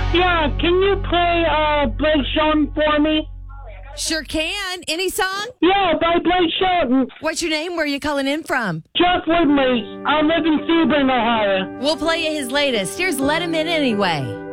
Yeah, can you play Blake Shelton for me? Sure can. Any song? Yeah, by Blake Shelton. What's your name? Where are you calling in from? Jeff Woodley. I live in Sebring, Ohio. We'll play you his latest. Here's Let Him In Anyway.